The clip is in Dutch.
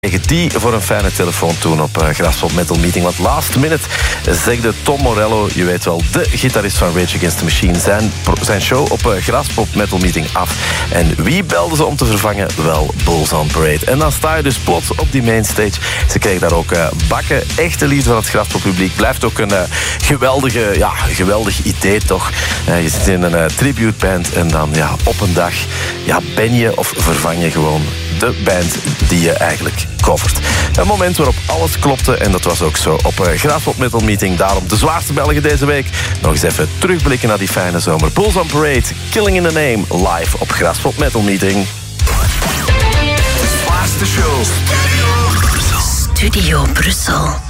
Die voor een fijne telefoon toen op Graspop Metal Meeting. Want last minute zegde Tom Morello, je weet wel, de gitarist van Rage Against the Machine, zijn show op Graspop Metal Meeting af. En wie belde ze om te vervangen? Wel, Bulls on Parade. En dan sta je dus plots op die mainstage. Ze kregen daar ook bakken. Echte liefde van het Graspop publiek. Blijft ook een geweldig idee toch. Je zit in een tribute band en dan op een dag ben je of vervang je gewoon de band die je eigenlijk covert. Een moment waarop alles klopte en dat was ook zo op Graspop Metal Meeting. Daarom de zwaarste Belgen deze week. Nog eens even terugblikken naar die fijne zomer. Bulls on Parade, Killing in the Name, live op Graspop Metal Meeting. De zwaarste show. Studio Brussel.